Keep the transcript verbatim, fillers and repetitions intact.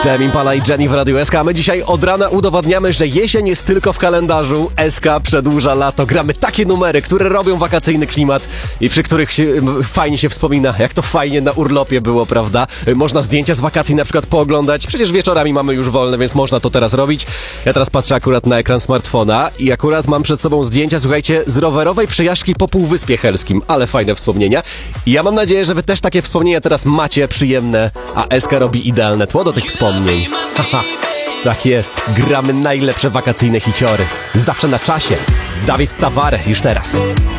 Tame Impala i Jenny w Radiu S K. My dzisiaj od rana udowadniamy, że jesień jest tylko w kalendarzu. S K przedłuża lato. Gramy takie numery, które robią wakacyjny klimat i przy których się, fajnie się wspomina, jak to fajnie na urlopie było, prawda? Można zdjęcia z wakacji na przykład pooglądać. Przecież wieczorami mamy już wolne, więc można to teraz robić. Ja teraz patrzę akurat na ekran smartfona i akurat mam przed sobą zdjęcia, słuchajcie, z rowerowej przejażdżki po Półwyspie Helskim. Ale fajne wspomnienia. I ja mam nadzieję, że wy też takie wspomnienia teraz macie przyjemne, a S K robi idealne tło do tych wspomnień. Haha, tak jest. Gramy najlepsze wakacyjne hiciory. Zawsze na czasie. Dawid Taware już teraz.